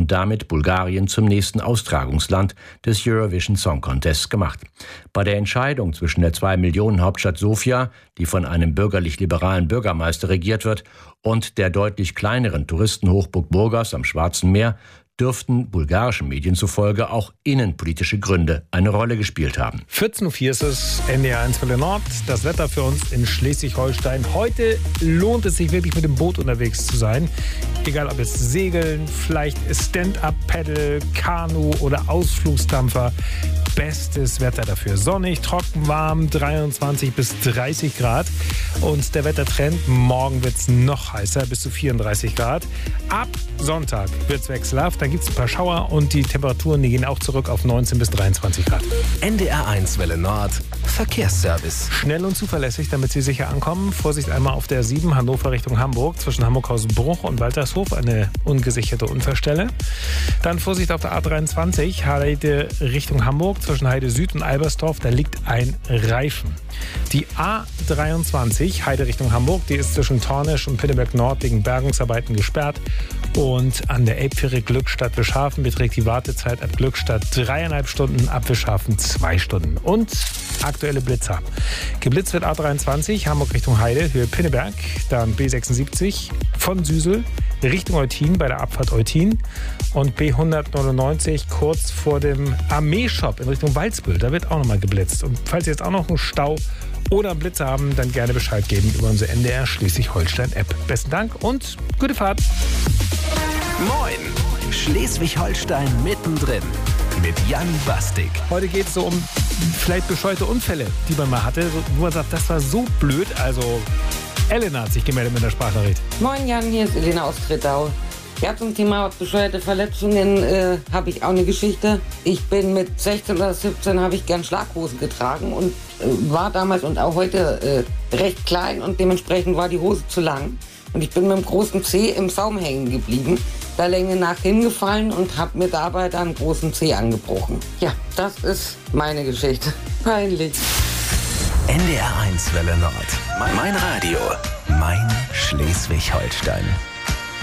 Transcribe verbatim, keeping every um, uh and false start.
und damit Bulgarien zum nächsten Austragungsland des Eurovision Song Contests gemacht. Bei der Entscheidung zwischen der Zwei-Millionen-Hauptstadt Sofia, die von einem bürgerlich-liberalen Bürgermeister regiert wird, und der deutlich kleineren Touristenhochburg Burgas am Schwarzen Meer dürften bulgarischen Medien zufolge auch innenpolitische Gründe eine Rolle gespielt haben. vierzehn Uhr vier ist es, N D R eins Welle Nord. Das Wetter für uns in Schleswig-Holstein. Heute lohnt es sich wirklich, mit dem Boot unterwegs zu sein. Egal ob es Segeln, vielleicht Stand-Up-Paddle, Kanu oder Ausflugsdampfer. Bestes Wetter dafür. Sonnig, trocken, warm, dreiundzwanzig bis dreißig Grad. Und der Wettertrend, morgen wird es noch heißer, bis zu vierunddreißig Grad. Ab Sonntag wird es wechselhaft, dann gibt es ein paar Schauer und die Temperaturen, die gehen auch zurück auf neunzehn bis dreiundzwanzig Grad. N D R eins Welle Nord, Verkehrsservice. Schnell und zuverlässig, damit Sie sicher ankommen. Vorsicht einmal auf der sieben, Hannover Richtung Hamburg, zwischen Hamburg-Hausbruch und Waltershof, eine ungesicherte Unfallstelle. Dann Vorsicht auf der A dreiundzwanzig, Heide Richtung Hamburg, zwischen Heide Süd und Albersdorf, da liegt ein Reifen. Die A dreiundzwanzig, Heide Richtung Hamburg, die ist zwischen Tornisch und Pinneberg Nord wegen Bergungsarbeiten gesperrt. Und an der Elbfähre Glückstadt-Wischhafen beträgt die Wartezeit ab Glückstadt dreieinhalb Stunden, ab Wischhafen zwei Stunden. Und aktuelle Blitzer. Geblitzt wird A dreiundzwanzig, Hamburg Richtung Heide, Höhe Pinneberg, dann B sechsundsiebzig von Süsel Richtung Eutin bei der Abfahrt Eutin und B hundertneunundneunzig kurz vor dem Armeeshop in Richtung Walsbüll. Da wird auch nochmal geblitzt. Und falls Sie jetzt auch noch einen Stau oder einen Blitzer haben, dann gerne Bescheid geben über unsere N D R Schleswig-Holstein-App. Besten Dank und gute Fahrt. Moin, Schleswig-Holstein mittendrin mit Jan Bastik. Heute geht es so um vielleicht bescheuerte Unfälle, die man mal hatte, wo man sagt, das war so blöd. Also Elena hat sich gemeldet mit der Sprachnachricht. Moin Jan, hier ist Elena aus Trittau. Ja, zum Thema bescheuerte Verletzungen äh, habe ich auch eine Geschichte. Ich bin mit sechzehn oder siebzehn habe ich gern Schlaghosen getragen und äh, war damals und auch heute äh, recht klein und dementsprechend war die Hose zu lang. Und ich bin mit dem großen Zeh im Saum hängen geblieben, der Länge nach hingefallen und habe mir dabei dann einen großen Zeh angebrochen. Ja, das ist meine Geschichte. Peinlich. N D R eins Welle Nord. Mein Radio. Mein Schleswig-Holstein.